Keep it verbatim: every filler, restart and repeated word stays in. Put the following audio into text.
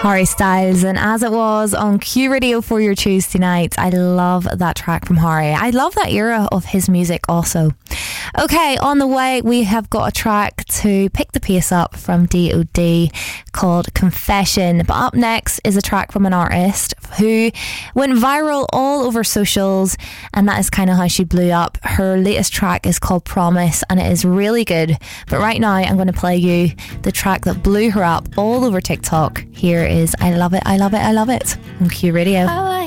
Harry Styles, and As It Was on Q Radio for your Tuesday night. I love that track from Harry. I love that era of his music also. Okay, on the way we have got a track to pick the pace up from D O D called Confession. But up next is a track from an artist who went viral all over socials, and that is kind of how she blew up. Her latest track is called Promise, and it is really good. But right now I'm going to play you the track that blew her up all over TikTok. Here is I Love It, I Love It, I Love It on Q Radio.